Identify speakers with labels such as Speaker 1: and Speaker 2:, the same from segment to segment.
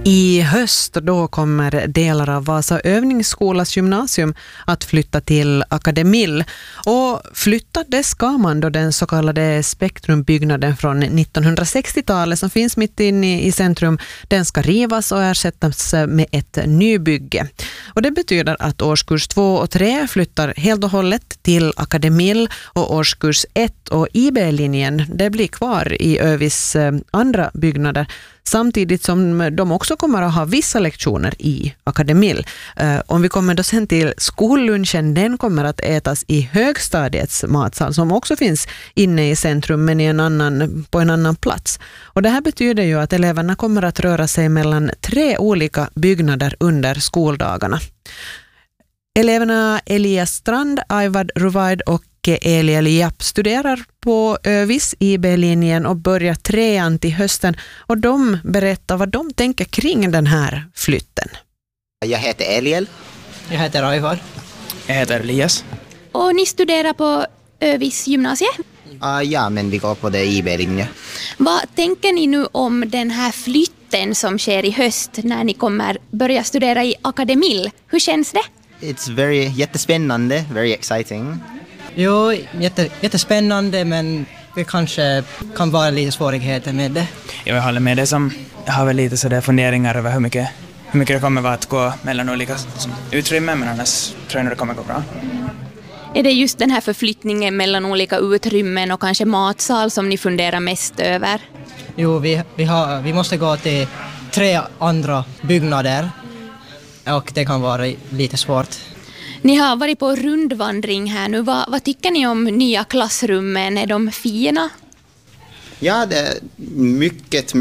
Speaker 1: I höst då kommer delar av Vasa övningsskolas gymnasium att flytta till Akademill. Och flytta det ska man då den så kallade spektrumbyggnaden från 1960-talet som finns mitt inne i centrum. Den ska rivas och ersättas med ett nybygge. Och det betyder att årskurs 2 och 3 flyttar helt och hållet till Akademill och årskurs 1 och IB-linjen det blir kvar i Övis andra byggnader. Samtidigt som de också kommer att ha vissa lektioner i Akademill. Om vi kommer då sen till skollunchen, den kommer att ätas i högstadiets matsal som också finns inne i centrum men på en annan plats. Och det här betyder ju att eleverna kommer att röra sig mellan 3 olika byggnader under skoldagarna. Eleverna Elias Strand, Ayvad Ruvaid och Elia Liap studerar på Övis IB-linjen och börjar 3:an till hösten och de berättar vad de tänker kring den här flytten.
Speaker 2: Jag heter Eliel.
Speaker 3: Jag heter Ayvad.
Speaker 4: Jag heter Elias.
Speaker 5: Och ni studerar på Övis gymnasiet?
Speaker 2: Ja, men vi går på det IB-linjen.
Speaker 5: Vad tänker ni nu om den här flytten som sker i höst när ni kommer börja studera i Akademill? Hur känns det?
Speaker 2: It's jättespännande, very exciting.
Speaker 3: Jo, jättespännande men det kanske kan vara lite svårigheter med det.
Speaker 4: Jag håller med det som jag har väl lite sådär funderingar över hur mycket det kommer vara att gå mellan olika utrymmen, men annars tror jag nog det kommer gå bra.
Speaker 5: Är det just den här förflyttningen mellan olika utrymmen och kanske matsal som ni funderar mest över?
Speaker 3: Jo, vi måste gå till 3 andra byggnader och det kan vara lite svårt.
Speaker 5: Ni har varit på rundvandring här nu. Vad tycker ni om nya klassrummen? Är de fina?
Speaker 2: Ja, det är mycket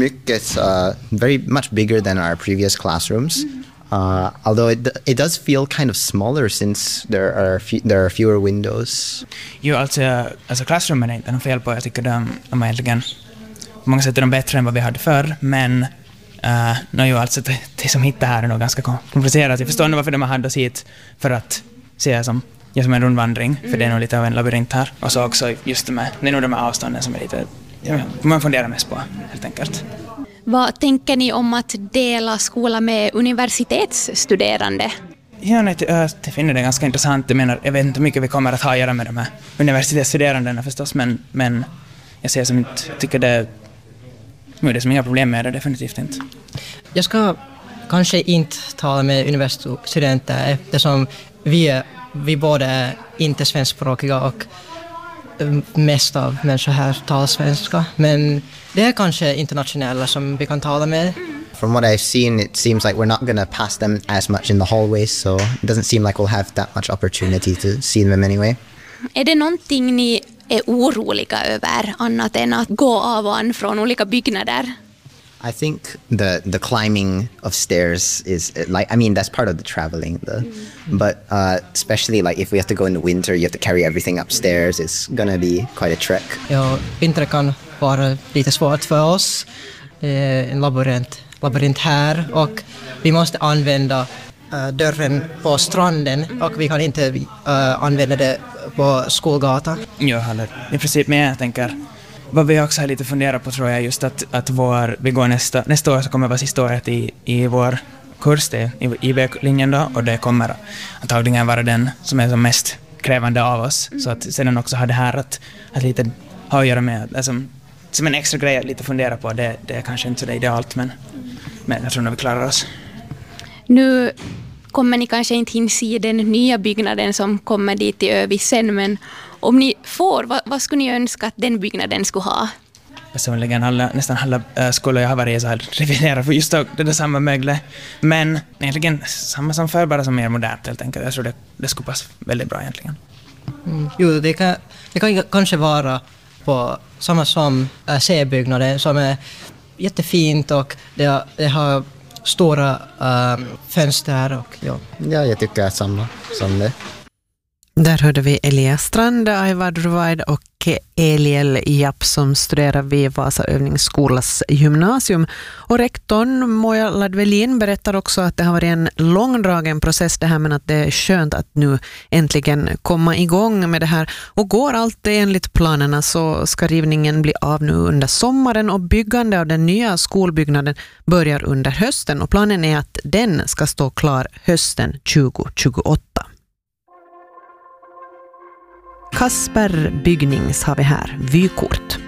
Speaker 2: very much bigger than our previous classrooms. Although it does feel kind of smaller since there are fewer windows.
Speaker 4: Jo, alltså klassrummen är inte något fel på. Jag tycker de är egentligen på många sätt är de bättre än vad vi hade förr, men alltså det som hittar här är nog ganska komplicerat. Jag förstår nog varför de har hade oss hit för att se som en rundvandring, för det är nog lite av en labyrint här. Och så också just det är nog de här avstånden som är lite man funderar mest på helt enkelt.
Speaker 5: Vad tänker ni om att dela skola med universitetsstuderande?
Speaker 4: Ja, jag finner det ganska intressant. Jag vet inte hur mycket vi kommer att ha att göra med de här universitetsstuderandena förstås, men jag tycker det är som inga problem med det, definitivt inte.
Speaker 3: Jag ska kanske inte tala med universitetsstudenter eftersom vi båda är inte svenskspråkiga och mest av människor här talar svenska. Men det är kanske internationella som vi kan tala med.
Speaker 2: From what I've seen, it seems like we're not going to pass them as much in the hallways, so it doesn't seem like we'll have that much opportunity to see them anyway.
Speaker 5: Är det någonting ni är oroliga över annat än att gå av och an från olika byggnader?
Speaker 2: I think the climbing of stairs is that's part of the traveling. But especially like if we have to go in the winter, you have to carry everything upstairs. It's gonna be quite a trek.
Speaker 3: Ja, vinter kan vara lite svårt för oss. En labyrint här och vi måste använda dörren på stranden och vi kan inte använda det på skolgatan.
Speaker 4: Jag håller i princip med, jag tänker. Vad vi också har lite funderat på tror jag just att vi går nästa år så kommer vara sista året i vår kurs, det är i IB-linjen då, och det kommer antagligen vara den som är som mest krävande av oss. Så att sedan också ha det här att lite ha att göra med, alltså, som en extra grej att lite fundera på, det är kanske inte så det idealt, men jag tror nog vi klarar oss.
Speaker 5: Nu kommer ni kanske inte hinna se den nya byggnaden som kommer dit i Övis sen, men om ni får, vad skulle ni önska att den byggnaden skulle ha?
Speaker 4: Personligen nästan alla skolor jag har varit i så har reviderat för just det där samma mögle. Men egentligen samma som förr, bara som mer modernt helt enkelt. Jag tror det skulle passa väldigt bra egentligen.
Speaker 3: Jo, det kan kanske vara på samma som C-byggnaden som är jättefint och det har stora fönster och ja,
Speaker 2: jag tycker samma som det.
Speaker 1: Där hörde vi Elias Strand, Ayvad Ruvaid och Erik Eliel Japp som studerar vid Vasa övningsskolas gymnasium. Och rektorn Moja Ladvelin berättar också att det har varit en långdragen process det här, men att det är skönt att nu äntligen komma igång med det här. Och går allt enligt planerna så ska rivningen bli av nu under sommaren och byggande av den nya skolbyggnaden börjar under hösten. Och planen är att den ska stå klar hösten 2028. Kasper Byggnings har vi här, vykort.